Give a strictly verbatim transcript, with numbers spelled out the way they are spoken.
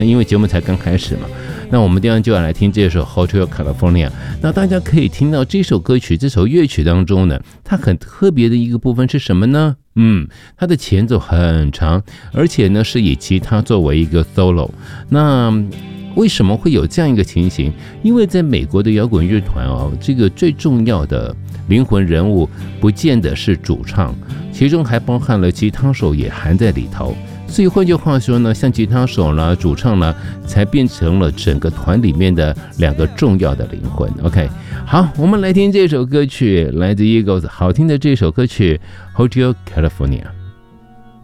因为节目才刚开始嘛，那我们今天就要来听这首 Hotel California。 那大家可以听到这首歌曲这首乐曲当中呢，它很特别的一个部分是什么呢？嗯，它的前奏很长，而且呢是以吉他作为一个 solo。 那为什么会有这样一个情形？因为在美国的摇滚乐团哦，这个最重要的灵魂人物不见得是主唱，其中还包含了吉他手也含在里头。所以换句话说呢，像吉他手啦、主唱啦，才变成了整个团里面的两个重要的灵魂。 OK， 好，我们来听这首歌曲，来自 Eagles 好听的这首歌曲 Hotel California。